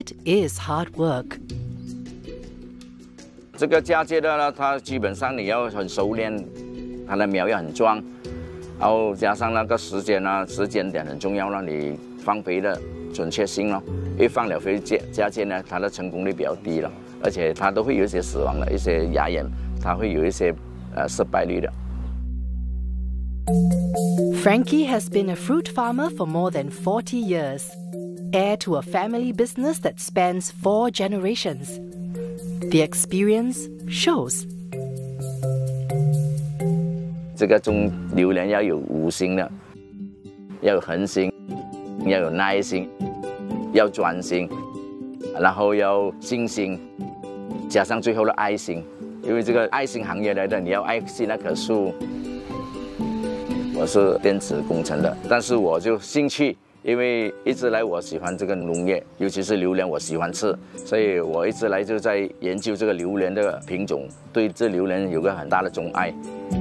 is hard work. 这个嫁接的呢，它基本上你要很熟练，它的苗要很壮，然后加上那个时间啊，时间点很重要了，你放肥的准确性咯。因为放了肥嫁接呢，它的成功率比较低了，而且它都会有一些死亡的一些芽眼，它会有一些失败率的。 Frankie has been a fruit farmer for more than 40 years, heir to a family business that spans 4 generations. The experience shows. 这个种榴莲要有5心的，要有恒心，要有耐心，要专心，然后要信心，加上最后的爱心。因为这个爱心行业来的，你要爱惜那棵树。我是电子工程的，但是我就兴趣，因为一直来我喜欢这个农业，尤其是榴莲，我喜欢吃，所以我一直来就在研究这个榴莲的品种，对这榴莲有个很大的钟爱。